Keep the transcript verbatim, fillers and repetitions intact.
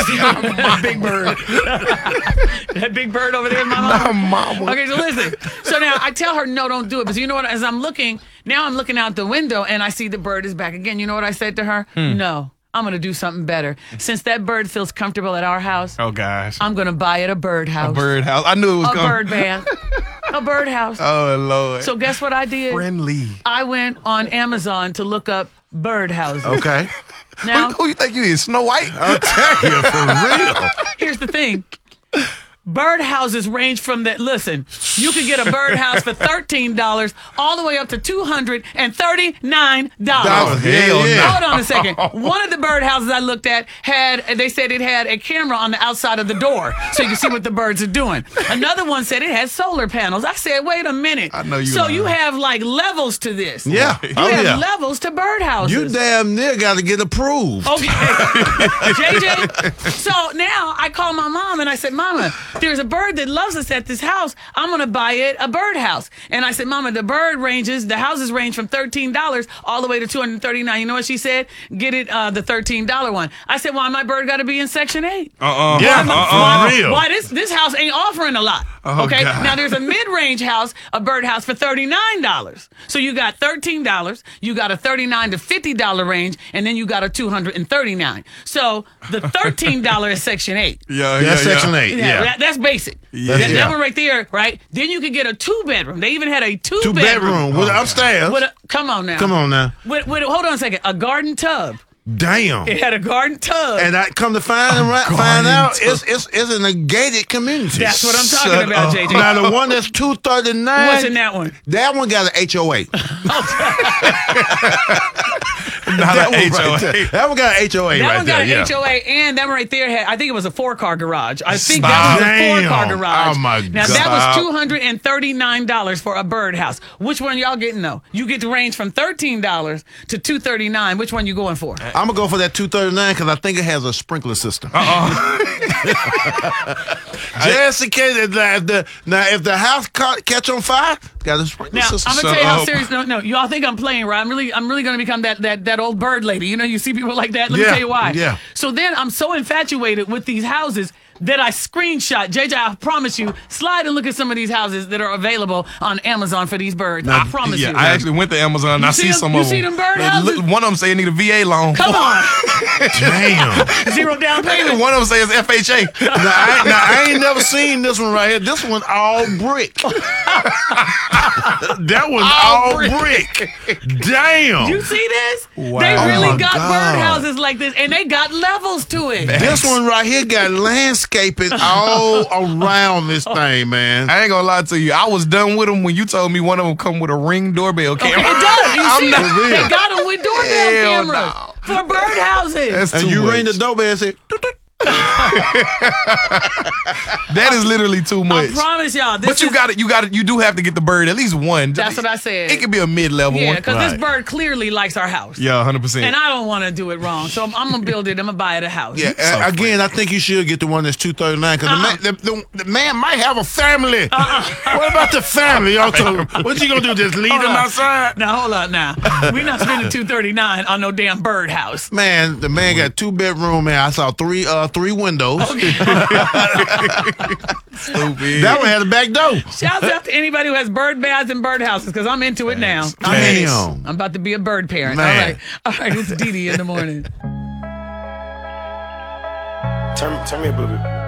that big bird. That big bird over there is my mama. mama. Okay, so listen. So now I tell her, no, don't do it. But you know what? As I'm looking, now I'm looking out the window and I see the bird is back again. You know what I said to her? Hmm. No, I'm going to do something better. Since that bird feels comfortable at our house, Oh, gosh. I'm going to buy it a birdhouse. A birdhouse. I knew it was A coming. bird bath. A birdhouse. Oh, Lord. So guess what I did? Friendly. I went on Amazon to look up birdhouses. Okay. Now, who, who you think you is? Snow White? I'll tell you, for real. here's the thing. Birdhouses range from that. Listen, you could get a birdhouse for thirteen dollars all the way up to two hundred thirty-nine dollars. Oh, hell yeah. Hold on a second. One of the birdhouses I looked at had, they said it had a camera on the outside of the door so you can see what the birds are doing. Another one said it had solar panels. I said, wait a minute. I know you So lying. you have like levels to this. Yeah. You Oh, have yeah. levels to birdhouses. You damn near got to get approved. Okay. J J. So now I called my mom and I said, Mama, there's a bird that loves us at this house. I'm going to buy it a birdhouse. And I said, Mama, the bird ranges, the houses range from thirteen dollars all the way to two hundred thirty-nine dollars. You know what she said? Get it, uh, the thirteen dollars one. I said, why my bird got to be in Section eight? Uh-uh. Yeah, Why, uh-uh. why, real. why this, this house ain't offering a lot? Oh, okay. God. Now there's a mid-range house, a birdhouse for thirty-nine dollars. So you got thirteen dollars, you got a thirty-nine to fifty dollars range, and then you got a two hundred thirty-nine dollars. So the thirteen dollars is Section eight. Yeah, That's yeah, Section yeah. eight. Yeah, Yeah. That, that's basic. Yeah. That, Yeah. that one right there, right? Then you could get a two bedroom. They even had a two, Two bedroom with upstairs. With a, come on now. Come on now. With, with, hold on a second. A garden tub. Damn. It had a garden tub. And I come to find, right, find out it's, it's it's in a gated community. That's what I'm talking Shut about, up. J J. Now the one that's two thirty-nine. What's in that one? That one got an H O A. Not that, an H one O A. right there. that one got an H O A That right one there. got an yeah. H O A, and that one right there had, I think it was a four-car garage. I think Stop. that was a four-car Damn. garage. Oh, my now, God. that was two hundred thirty-nine dollars for a birdhouse. Which one y'all getting, though? You get to range from thirteen dollars to two hundred thirty-nine dollars. Which one you going for? I'm gonna go for that two thirty-nine because I think it has a sprinkler system. Just in case if the, if the now if the house caught, catch on fire, got a sprinkler Now, system. I'm gonna Shut tell you how up. serious. No, no, y'all think I'm playing, right? I'm really, I'm really gonna become that that that old bird lady. You know, you see people like that. Let me Yeah, tell you why. yeah. So then I'm so infatuated with these houses that I screenshot. J J, I promise you, slide and look at some of these houses that are available on Amazon for these birds. I promise yeah, you. I actually went to Amazon and You I see see them- some you of see them. them bird Look, houses? one of them say they need a V A loan. Come on, Damn. zero down payment. One of them says F H A. now, I, ain't- now I ain't never seen this one right here. This one all brick. that one All all, brick. Damn. You see this? Wow. They Oh really my got God. birdhouses like this, and they got levels to it. This one right here got landscaping all around this thing, man. I ain't gonna lie to you. I was done with them when you told me one of them come with a Ring doorbell Okay, camera. it does. You I'm see, not- they got them with doorbell Hell cameras no. for birdhouses. That's And too you much. ring the doorbell and say, "Toot, toot." That is literally too I much. promise y'all. This But you is- got it. You got it. You do have to get the bird at least one. That's what I said. It could be a mid-level Yeah, one. because this Right. bird clearly likes our house. Yeah, one hundred percent. And I don't want to do it wrong. So I'm, I'm going to build it. I'm going to buy it a house. Yeah, uh, again, I think you should get the one that's two thirty-nine because Uh-uh. the, man, the, the, the man might have a family. What about the family? Y'all told- what you gonna do? Just leave Hold them on. outside? Now, hold on now. We're not spending two thirty-nine on no damn birdhouse. Man, the man got two bedroom. Man, I saw three uh three windows. Stupid. That one had a back door. Shouts out to anybody who has bird baths and birdhouses because I'm into it now. I'm, in it. Damn. I'm about to be a bird parent. Man. All right. All right. It's Dee Dee in the morning. Turn, turn me up a little bit.